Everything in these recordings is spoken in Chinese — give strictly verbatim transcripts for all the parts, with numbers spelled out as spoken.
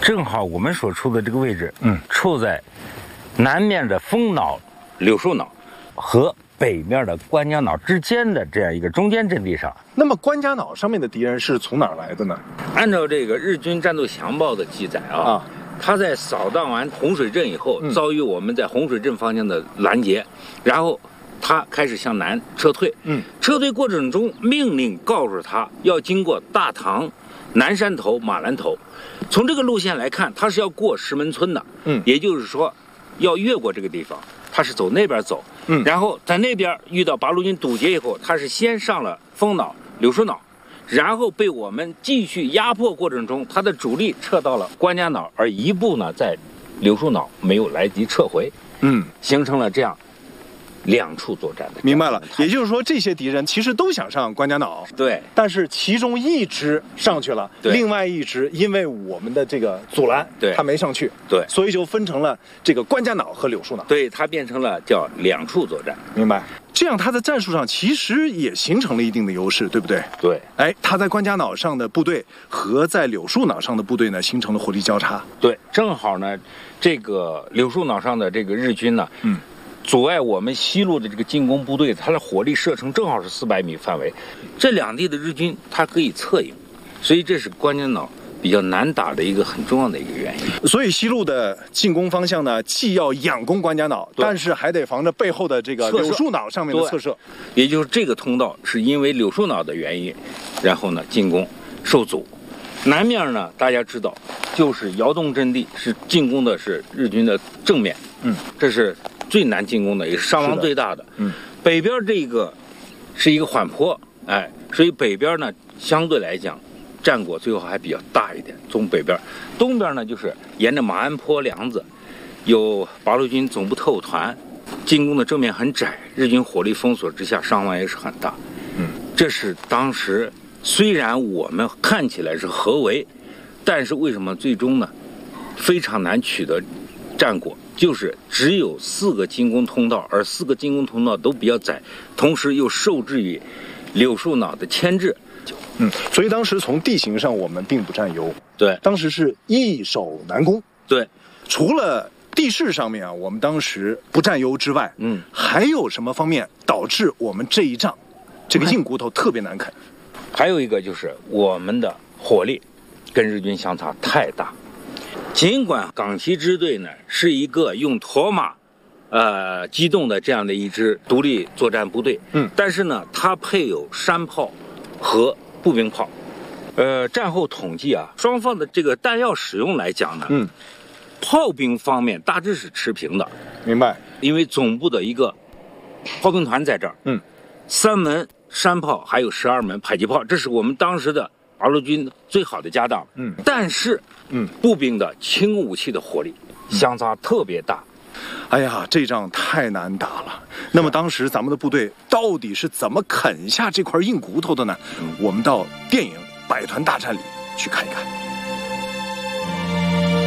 正好我们所处的这个位置，嗯，处在南面的蜂脑、柳树脑和北面的关家脑之间的这样一个中间阵地上。 那么关家脑上面的敌人是从哪儿来的呢？ 按照这个日军战斗详报的记载啊，啊他在扫荡完洪水镇以后，嗯、遭遇我们在洪水镇方向的拦截，然后他开始向南撤退。嗯，撤退过程中命令告诉他要经过大塘、南山头、马兰头。从这个路线来看，他是要过石门村的。嗯，也就是说，要越过这个地方，他是走那边走。嗯，然后在那边遇到八路军堵截以后，他是先上了蜂脑、柳树脑，然后被我们继续压迫过程中，他的主力撤到了关家脑，而一部呢在柳树脑没有来及撤回。嗯，形成了这样两处作战的。 明白了，也就是说这些敌人其实都想上关家脑， 对， 但是其中一支上去了，另外一支因为我们的这个阻拦，对，他没上去， 对， 所以就分成了这个关家脑和柳树脑， 对，它变成了叫两处作战。 明白。这样他在战术上其实也形成了一定的优势，对不对？ 对， 哎，他在关家脑上的部队和在柳树脑上的部队呢，形成了火力交叉。 对，正好呢，这个柳树脑上的这个日军呢，嗯。阻碍我们西路的这个进攻部队，它的火力射程正好是四百米范围，这两地的日军它可以策应，所以这是关家脑比较难打的一个很重要的一个原因。 所以西路的进攻方向呢，既要仰攻关家脑，但是还得防着背后的这个柳树脑上面的侧射。 也就是这个通道是因为柳树脑的原因，然后呢进攻受阻。南面呢，大家知道，就是窑洞阵地，是进攻的是日军的正面，嗯，这是最难进攻的，也是伤亡最大的。嗯，北边这个是一个缓坡，哎，所以北边呢相对来讲战果最后还比较大一点。从北边，东边呢就是沿着马鞍坡梁子，有八路军总部特务团，进攻的正面很窄，日军火力封锁之下伤亡也是很大。嗯，这是当时虽然我们看起来是合围，但是为什么最终呢非常难取得战果？就是只有四个进攻通道，而四个进攻通道都比较窄，同时又受制于柳树脑的牵制。 嗯，所以当时从地形上我们并不占优。 对， 当时是易守难攻。 对， 除了地势上面啊，我们当时不占优之外，嗯，还有什么方面导致我们这一仗这个硬骨头特别难啃？ 还有一个就是我们的火力跟日军相差太大。尽管港七支队呢是一个用驼马，呃机动的这样的一支独立作战部队，嗯，但是呢，它配有山炮和步兵炮。呃，战后统计啊，双方的这个弹药使用来讲呢，嗯，炮兵方面大致是持平的。 明白？ 因为总部的一个炮兵团在这儿，嗯，三门山炮还有十二门迫击炮，这是我们当时的八路军最好的家当。嗯，但是。嗯，步兵的轻武器的火力相差特别大。 哎呀，这仗太难打了。那么当时咱们的部队到底是怎么啃下这块硬骨头的呢？嗯、我们到电影《百团大战》里去看一看。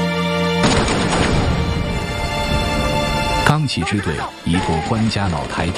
钢旗支队移过关家脑台地。